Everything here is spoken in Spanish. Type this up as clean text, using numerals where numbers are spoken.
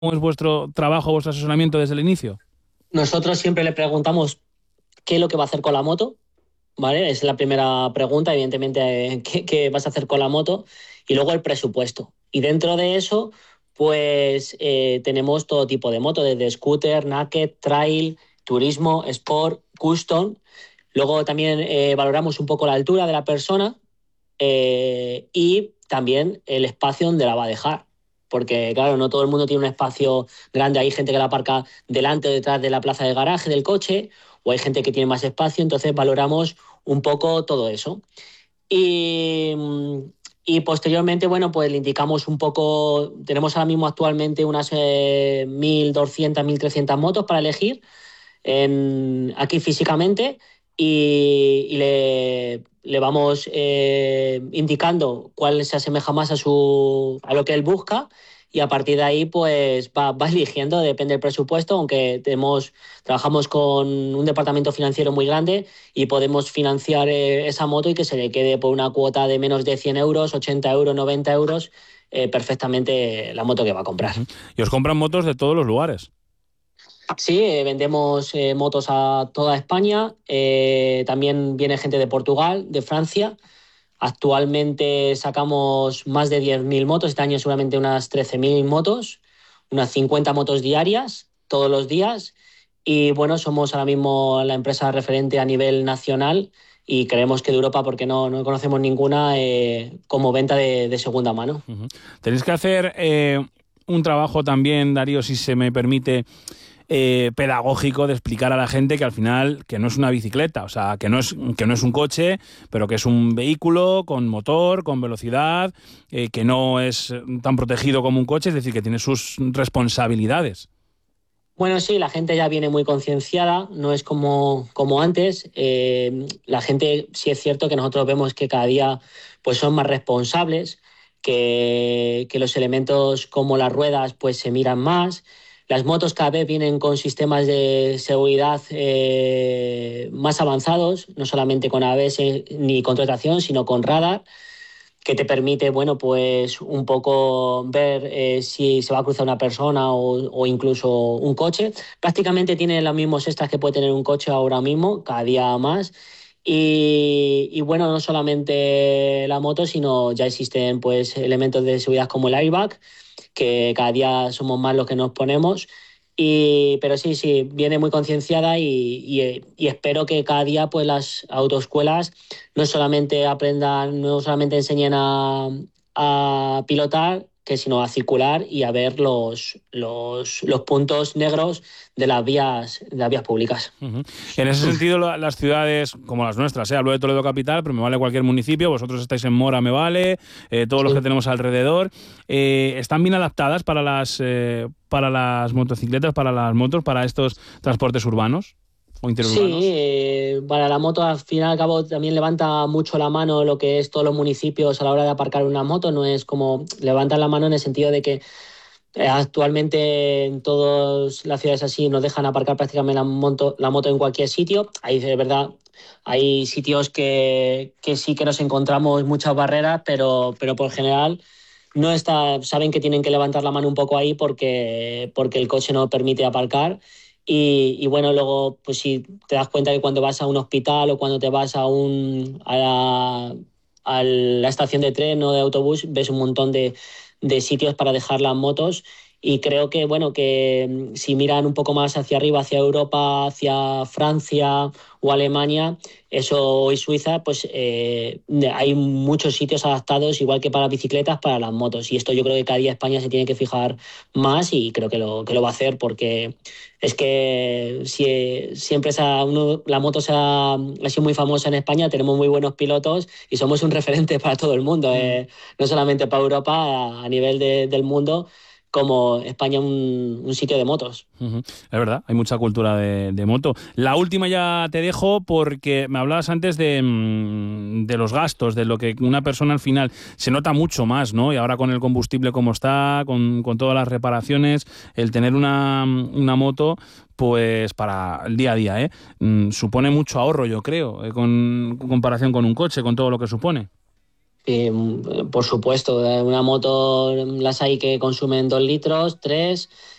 es vuestro trabajo, vuestro asesoramiento desde el inicio? Nosotros siempre le preguntamos qué es lo que va a hacer con la moto, ¿vale? Es la primera pregunta, evidentemente, ¿qué vas a hacer con la moto? Y luego el presupuesto. Y dentro de eso, pues tenemos todo tipo de moto, desde scooter, naked, trail, turismo, sport, custom. Luego también valoramos un poco la altura de la persona y también el espacio donde la va a dejar. Porque, claro, no todo el mundo tiene un espacio grande. Hay gente que la aparca delante o detrás de la plaza de garaje del coche, o hay gente que tiene más espacio. Entonces valoramos un poco todo eso. Y, y posteriormente, bueno, pues le indicamos un poco. Tenemos ahora mismo actualmente unas 1.200, 1.300 motos para elegir aquí físicamente y le vamos indicando cuál se asemeja más a lo que él busca y a partir de ahí pues va eligiendo, depende del presupuesto, aunque trabajamos con un departamento financiero muy grande y podemos financiar esa moto y que se le quede por una cuota de menos de 100 euros, 80 euros, 90 euros, perfectamente la moto que va a comprar. Y os compran motos de todos los lugares. Sí, vendemos motos a toda España. También viene gente de Portugal, de Francia. Actualmente sacamos más de 10.000 motos. Este año seguramente unas 13.000 motos, unas 50 motos diarias, todos los días. Y bueno, somos ahora mismo la empresa referente a nivel nacional y creemos que de Europa, porque no conocemos ninguna como venta de segunda mano. Tenéis que hacer un trabajo también, Darío, si se me permite, pedagógico, de explicar a la gente que al final que no es una bicicleta, o sea, que no es un coche, pero que es un vehículo con motor, con velocidad, que no es tan protegido como un coche, es decir, que tiene sus responsabilidades. Bueno, sí, la gente ya viene muy concienciada, no es como antes. La gente, sí es cierto que nosotros vemos que cada día pues, son más responsables, que los elementos como las ruedas pues, se miran más. Las motos cada vez vienen con sistemas de seguridad más avanzados, no solamente con ABS ni con tracción, sino con radar que te permite, bueno, pues un poco ver si se va a cruzar una persona o incluso un coche. Prácticamente tiene los mismos extras que puede tener un coche ahora mismo, cada día más. Y bueno, no solamente la moto, sino ya existen pues elementos de seguridad como el airbag, que cada día somos más los que nos ponemos. Pero sí, viene muy concienciada y espero que cada día pues las autoescuelas no solamente enseñen a pilotar, sino a circular y a ver los puntos negros de las vías públicas. En ese sentido, las ciudades como las nuestras, hablo de Toledo capital, pero me vale cualquier municipio, vosotros estáis en Mora, me vale, todos los que tenemos alrededor, están bien adaptadas para las motocicletas, para las motos, para estos transportes urbanos o interurbanos. Sí, para la moto al fin y al cabo también levanta mucho la mano lo que es todos los municipios a la hora de aparcar una moto, no es como levantan la mano en el sentido de que actualmente en todas las ciudades así nos dejan aparcar prácticamente la moto en cualquier sitio. Ahí de verdad hay sitios que sí que nos encontramos muchas barreras, pero por general saben que tienen que levantar la mano un poco ahí porque el coche no permite aparcar. Bueno, luego, pues si te das cuenta que cuando vas a un hospital o cuando te vas a la estación de tren o de autobús, ves un montón de sitios para dejar las motos y creo que, bueno, que si miran un poco más hacia arriba, hacia Europa, hacia Francia o Alemania, eso y Suiza, pues hay muchos sitios adaptados, igual que para bicicletas, para las motos. Y esto yo creo que cada día España se tiene que fijar más y creo que lo va a hacer porque es que si siempre la moto ha sido muy famosa en España, tenemos muy buenos pilotos y somos un referente para todo el mundo, no solamente para Europa, a nivel del mundo, como España un sitio de motos. Es verdad, hay mucha cultura de moto. La última ya te dejo porque me hablabas antes de los gastos, de lo que una persona al final se nota mucho más, ¿no? Y ahora con el combustible como está, con todas las reparaciones, el tener una moto, pues para el día a día, supone mucho ahorro, yo creo, con comparación con un coche, con todo lo que supone. Por supuesto, una moto las hay que consumen 2 litros, 3,